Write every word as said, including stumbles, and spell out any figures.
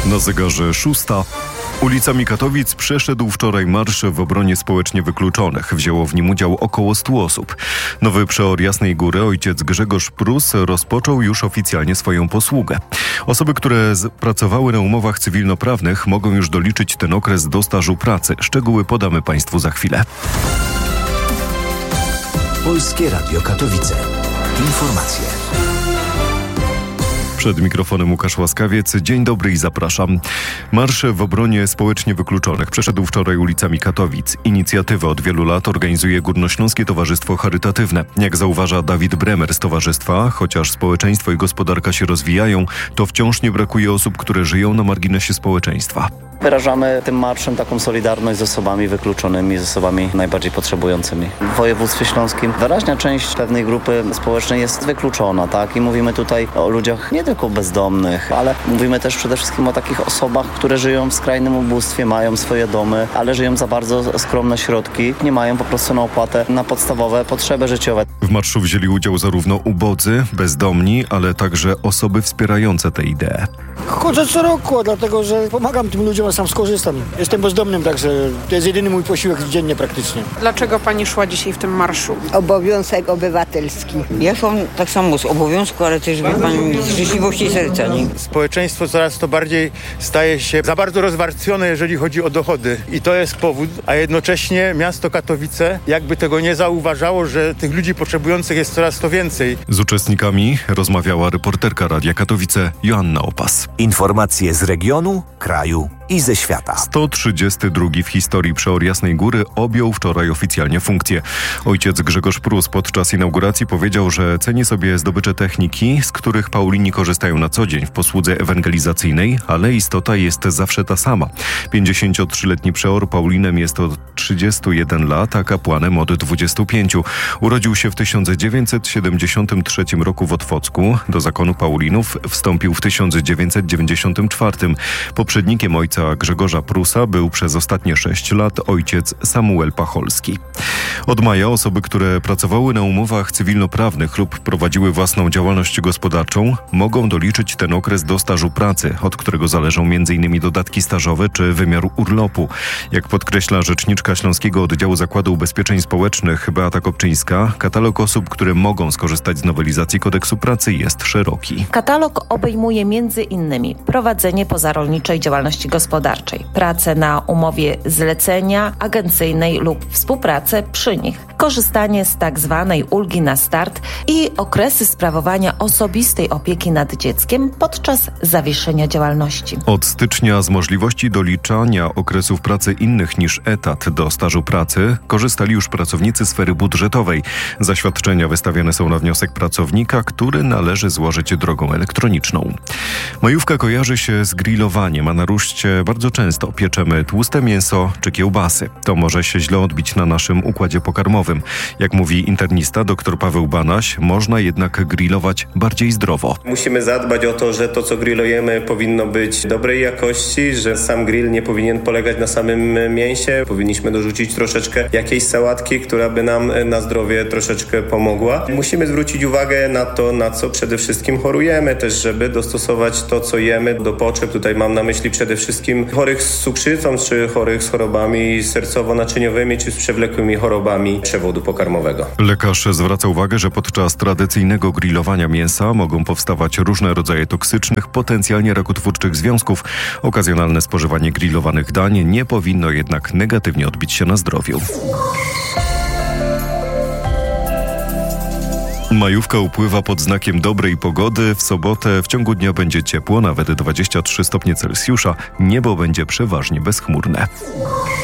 Na zegarze szósta. Ulicami Katowic przeszedł wczoraj marsz w obronie społecznie wykluczonych. Wzięło w nim udział około stu osób. Nowy przeor Jasnej Góry, ojciec Grzegorz Prus, rozpoczął już oficjalnie swoją posługę. Osoby, które z- pracowały na umowach cywilnoprawnych, mogą już doliczyć ten okres do stażu pracy. Szczegóły podamy Państwu za chwilę. Polskie Radio Katowice. Informacje. Przed mikrofonem Łukasz Łaskawiec. Dzień dobry i zapraszam. Marsz w obronie społecznie wykluczonych przeszedł wczoraj ulicami Katowic. Inicjatywę od wielu lat organizuje Górnośląskie Towarzystwo Charytatywne. Jak zauważa Dawid Bremer z towarzystwa, chociaż społeczeństwo i gospodarka się rozwijają, to wciąż nie brakuje osób, które żyją na marginesie społeczeństwa. Wyrażamy tym marszem taką solidarność z osobami wykluczonymi, z osobami najbardziej potrzebującymi. W województwie śląskim wyraźna część pewnej grupy społecznej jest wykluczona, tak? I mówimy tutaj o ludziach nie tylko bezdomnych, ale mówimy też przede wszystkim o takich osobach, które żyją w skrajnym ubóstwie, mają swoje domy, ale żyją za bardzo skromne środki, nie mają po prostu na opłatę na podstawowe potrzeby życiowe. W marszu wzięli udział zarówno ubodzy, bezdomni, ale także osoby wspierające tę ideę. Chodzę co roku, dlatego że pomagam tym ludziom, a sam skorzystam. Jestem bezdomnym, także to jest jedyny mój posiłek dziennie praktycznie. Dlaczego pani szła dzisiaj w tym marszu? Obowiązek obywatelski. Ja szłam tak samo z obowiązku, ale też wie pani, z życzliwości serca. Nie? Społeczeństwo coraz to bardziej staje się za bardzo rozwarstwione, jeżeli chodzi o dochody. I to jest powód, a jednocześnie miasto Katowice jakby tego nie zauważało, że tych ludzi potrzebujących jest coraz to więcej. Z uczestnikami rozmawiała reporterka Radia Katowice Joanna Opas. Informacje z regionu, kraju i ze świata. sto trzydziesty drugi w historii przeor Jasnej Góry objął wczoraj oficjalnie funkcję. Ojciec Grzegorz Prus podczas inauguracji powiedział, że ceni sobie zdobycze techniki, z których Paulini korzystają na co dzień w posłudze ewangelizacyjnej, ale istota jest zawsze ta sama. pięćdziesięciotrzyletni przeor Paulinem jest od trzydziestu jeden lat, a kapłanem od dwudziestu pięciu. Urodził się w tysiąc dziewięćset siedemdziesiątym trzecim roku w Otwocku. Do zakonu Paulinów wstąpił w tysiąc dziewięćset dziewięćdziesiątym czwartym. Poprzednikiem ojca Grzegorza Prusa był przez ostatnie sześć lat ojciec Samuel Pacholski. Od maja osoby, które pracowały na umowach cywilnoprawnych lub prowadziły własną działalność gospodarczą, mogą doliczyć ten okres do stażu pracy, od którego zależą między innymi dodatki stażowe czy wymiar urlopu. Jak podkreśla rzeczniczka Śląskiego Oddziału Zakładu Ubezpieczeń Społecznych Beata Kopczyńska, katalog osób, które mogą skorzystać z nowelizacji kodeksu pracy jest szeroki. Katalog obejmuje między innymi prowadzenie pozarolniczej działalności gospodarczej, pracę na umowie zlecenia, agencyjnej lub współpracę przy nich, korzystanie z tak zwanej ulgi na start i okresy sprawowania osobistej opieki nad dzieckiem podczas zawieszenia działalności. Od stycznia z możliwości doliczania okresów pracy innych niż etat do stażu pracy korzystali już pracownicy sfery budżetowej. Zaświadczenia wystawiane są na wniosek pracownika, który należy złożyć drogą elektroniczną. Majówka kojarzy się z grillowaniem, a na ruszcie bardzo często pieczemy tłuste mięso czy kiełbasy. To może się źle odbić na naszym układzie pokarmowym. Jak mówi internista dr Paweł Banaś, można jednak grillować bardziej zdrowo. Musimy zadbać o to, że to, co grillujemy, powinno być dobrej jakości, że sam grill nie powinien polegać na samym mięsie. Powinniśmy dorzucić troszeczkę jakiejś sałatki, która by nam na zdrowie troszeczkę pomogła. Musimy zwrócić uwagę na to, na co przede wszystkim chorujemy też, żeby dostosować to, co jemy do potrzeb. Tutaj mam na myśli przede wszystkim chorych z cukrzycą, czy chorych z chorobami sercowo-naczyniowymi, czy z przewlekłymi chorobami przewodu pokarmowego. Lekarz zwraca uwagę, że podczas tradycyjnego grillowania mięsa mogą powstawać różne rodzaje toksycznych, potencjalnie rakotwórczych związków. Okazjonalne spożywanie grillowanych dań nie powinno jednak negatywnie odbić się na zdrowiu. Majówka upływa pod znakiem dobrej pogody. W sobotę w ciągu dnia będzie ciepło, nawet dwadzieścia trzy stopnie Celsjusza. Niebo będzie przeważnie bezchmurne.